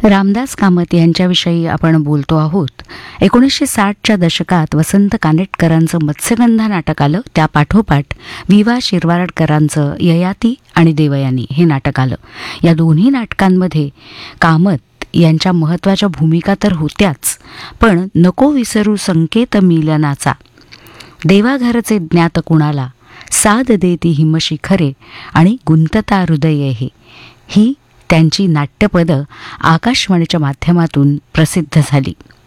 रामदास कामत यांच्याविषयी आपण बोलतो आहोत. 1960च्या दशकात वसंत कानेटकरांचं मत्स्यगंधा नाटक आलं. त्या पाठोपाठ विवा शिरवाडकरांचं ययाती आणि देवयानी हे नाटक आलं. या दोन्ही नाटकांमध्ये कामत यांच्या महत्त्वाच्या भूमिका तर होत्याच, पण नको विसरू संकेत मिलनाचा, देवाघरचे ज्ञात कुणाला, साद देती हिमशिखरे आणि गुंतता हृदये ही त्यांची नाट्यपदं आकाशवाणीच्या माध्यमातून प्रसिद्ध झाली.